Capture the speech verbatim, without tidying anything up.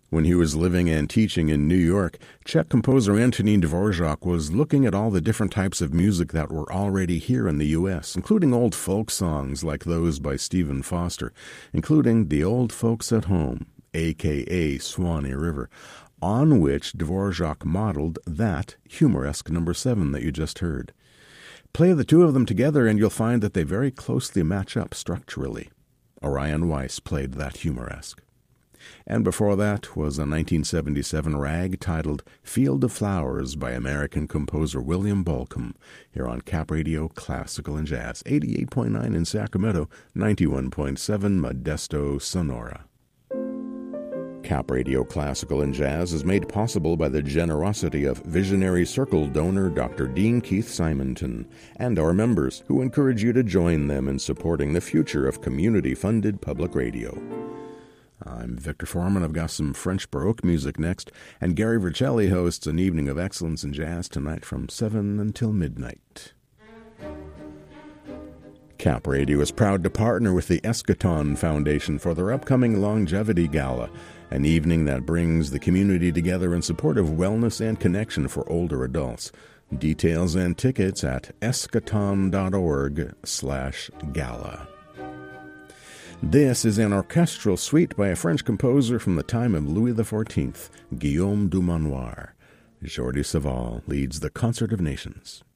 When he was living and teaching in New York, Czech composer Antonín Dvorak was looking at all the different types of music that were already here in the U S, including old folk songs like those by Stephen Foster, including The Old Folks at Home, a k a. Swanee River, on which Dvorak modeled that humoresque number seven that you just heard. Play the two of them together and you'll find that they very closely match up structurally. Orion Weiss played that humoresque. And before that was a nineteen seventy-seven rag titled Field of Flowers by American composer William Bolcom, here on Cap Radio Classical and Jazz, eighty-eight point nine in Sacramento, ninety-one point seven Modesto, Sonora. Cap Radio Classical and Jazz is made possible by the generosity of Visionary Circle donor Doctor Dean Keith Simonton and our members, who encourage you to join them in supporting the future of community-funded public radio. I'm Victor Foreman. I've got some French Baroque music next, and Gary Vercelli hosts an evening of excellence in jazz tonight from seven until midnight. Cap Radio is proud to partner with the Eschaton Foundation for their upcoming Longevity Gala, an evening that brings the community together in support of wellness and connection for older adults. Details and tickets at eschaton.org slash gala. This is an orchestral suite by a French composer from the time of Louis the Fourteenth, Guillaume Dumanoir. Jordi Savall leads the Concert of Nations.